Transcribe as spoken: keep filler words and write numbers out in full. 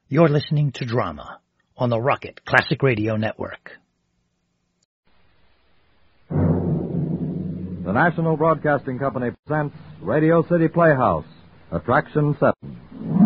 You're listening to Drama on the Rocket Classic Radio Network. The National Broadcasting Company presents Radio City Playhouse, Attraction seven.